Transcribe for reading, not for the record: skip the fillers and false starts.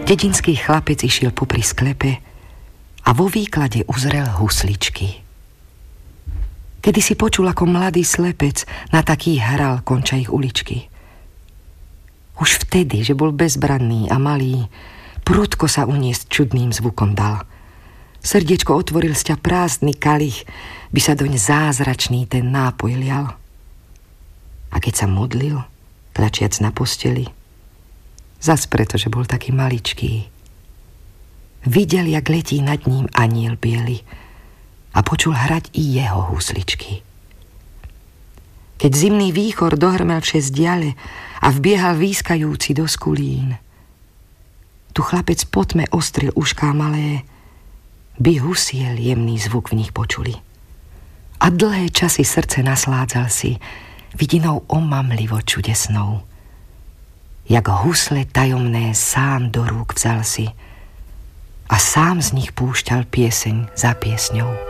Dedinský chlapec išiel popri sklepe a vo výklade uzrel husličky. Kedy si počul, ako mladý slepec na taký hral konča ich uličky. Už vtedy, že bol bezbranný a malý, prudko sa uniesť čudným zvukom dal. Srdiečko otvoril sťa prázdny kalich, by sa doň zázračný ten nápoj lial. A keď sa modlil, tlačiac na posteli, zas preto, že bol taký maličký, videl, jak letí nad ním anjel biely a počul hrať i jeho husličky. Keď zimný výchor dohrmel vše z diale a vbiehal výskajúci do skulín, tu chlapec po tme ostril ušká malé, by husiel jemný zvuk v nich počuli. A dlhé časy srdce nasládzal si vidinou omamlivo čudesnou, jak husle tajomné sám do rúk vzal si a sám z nich púšťal pieseň za piesňou.